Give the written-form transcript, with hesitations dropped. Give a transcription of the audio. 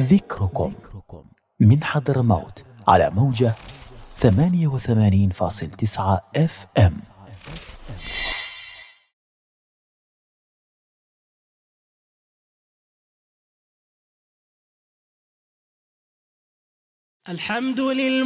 ذكركم من حضرموت على موجة 88.9 FM. الحمد لله.